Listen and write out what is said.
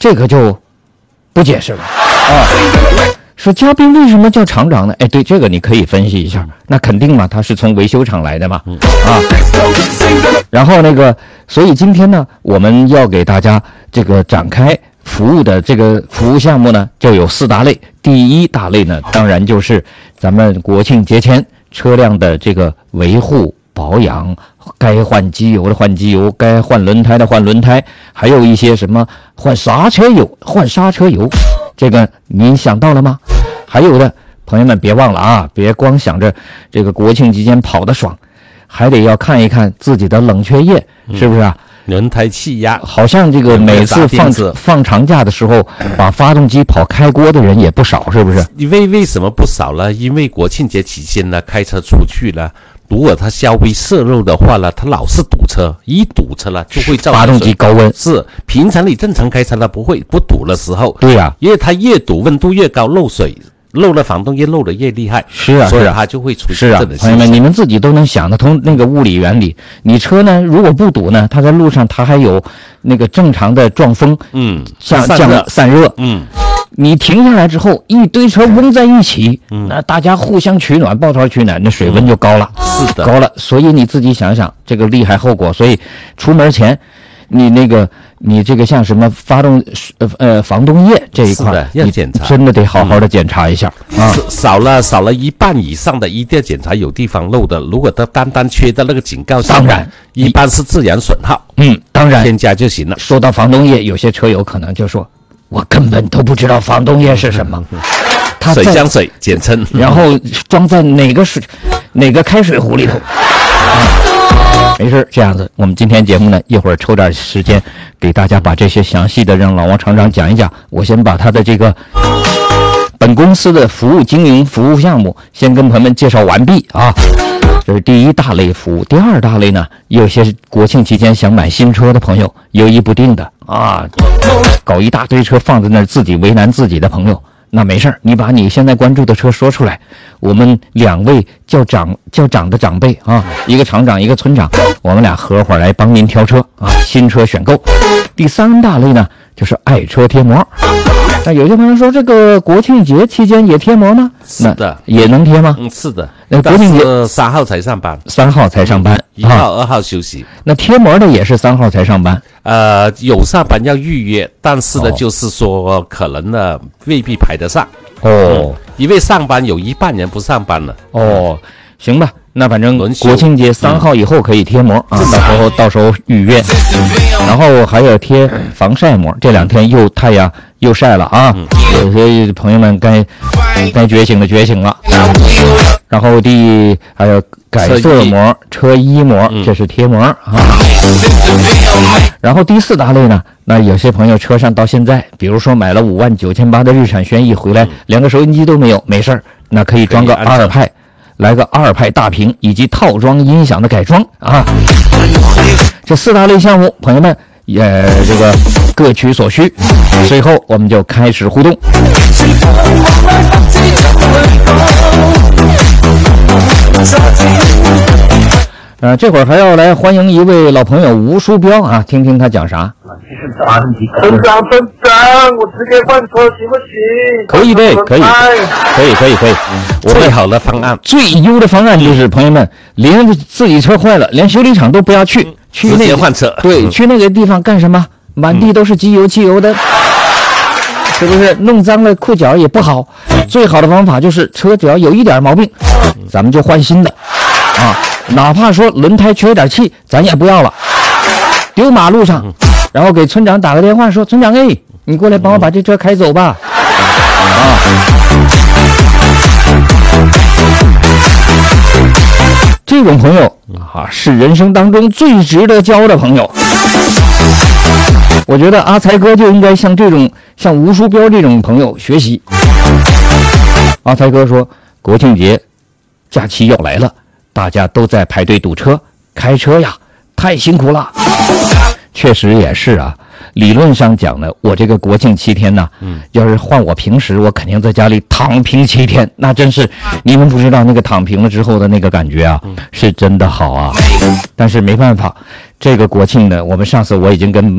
这个就不解释了啊。说嘉宾为什么叫厂长呢？哎，对，这个你可以分析一下。那肯定嘛，他是从维修厂来的嘛，啊。然后所以今天呢，我们要给大家这个展开服务的这个服务项目呢，就有4大类。第一大类呢，当然就是咱们国庆节前车辆的这个维护保养，该换机油的换机油，该换轮胎的换轮胎，还有一些什么换刹车油，这个您想到了吗？还有的朋友们别忘了啊，别光想着这个国庆期间跑得爽，还得要看一看自己的冷却液，是不是啊？ 轮胎气压， 好像这个每次放长假的时候，把发动机跑开锅的人也不少，是不是？ 为什么不少呢？因为国庆节期间呢，开车出去了，如果他稍微泄漏的话呢，他老是堵车，一堵车了就会造成发动机高温。 是，平常你正常开车呢不堵的时候， 对呀， 因为它越堵温度越高，漏了防冻液漏的越厉害， 是啊， 所以它就会出现这种现象。 朋友们，你们自己都能想得通那个物理原理。你车呢，如果不堵呢，它在路上它还有那个正常的撞风，散热，你停下来之后，一堆车嗡在一起，那大家互相取暖，抱团取暖，那水温就高了， 是的， 高了。所以你自己想想这个利害后果。所以出门前，你这个像什么防冻液这一块， 要检查， 真的得好好的检查一下啊。 少了一半以上的一定要检查有地方漏的。如果它单缺的那个警告， 当然一般是自然损耗， 当然添加就行了。 说到防冻液，有些车友可能就说，我根本都不知道防冻液是什么。 水箱水简称， 然后装在哪个开水壶里头。没事，这样子，我们今天节目呢，一会儿抽点时间给大家把这些详细的让老王厂长讲一讲。我先把他的这个本公司的经营服务项目先跟朋友们介绍完毕啊。这是第一大类服务。第二大类呢，有些国庆期间想买新车的朋友，犹豫不定的啊，搞一大堆车放在那儿，自己为难自己的朋友。那没事，你把你现在关注的车说出来，我们2位叫长的长辈啊，一个厂长一个村长，我们俩合伙来帮您挑车啊，新车选购。第3大类呢，就是爱车贴膜。那有些朋友说，这个国庆节期间也贴膜吗？ 是的， 也能贴吗？ 是的。 国庆节 3号才上班 ，3号才上班 ，1号、2号休息。 那贴膜的也是3号才上班？ 有上班要预约，但是呢，就是说可能呢未必排得上。因为上班有一半人不上班了。行吧，那反正国庆节3号以后可以贴膜啊，到时候预约。然后还要贴防晒膜，这2天又太阳又晒了啊，有些朋友们该觉醒的觉醒了。然后还有改色膜、车衣膜，这是贴膜啊。然后第4大类呢，那有些朋友车上到现在，比如说买了59800的日产轩逸回来，连个收音机都没有，没事儿，那可以装个阿尔派。来个2派大屏以及套装音响的改装啊！这4大类项目，朋友们也这个各取所需。随后我们就开始互动。这会儿还要来欢迎一位老朋友吴书标啊，听听他讲啥。 村长，我直接换车行不行？ 可以的，可以。 最好的方案， 最优的方案就是朋友们，连自己车坏了，连修理厂都不要去直接换车。 对，去那个地方干什么？满地都是机油、汽油的，是不是？弄脏了裤脚也不好。最好的方法就是车只要有一点毛病，咱们就换新的啊。哪怕说轮胎缺点气，咱也不要了，丢马路上，然后给村长打个电话说：“村长，你过来帮我把这车开走吧。”这种朋友是人生当中最值得交的朋友。我觉得阿才哥就应该像吴书标这种朋友学习。阿才哥说，国庆节假期要来了，大家都在排队堵车，开车呀，太辛苦了。确实也是啊，理论上讲呢，我这个国庆7天呢，要是换我平时，我肯定在家里躺平7天，那真是你们不知道那个躺平了之后的那个感觉啊，是真的好啊。但是没办法，这个国庆呢，上次我已经跟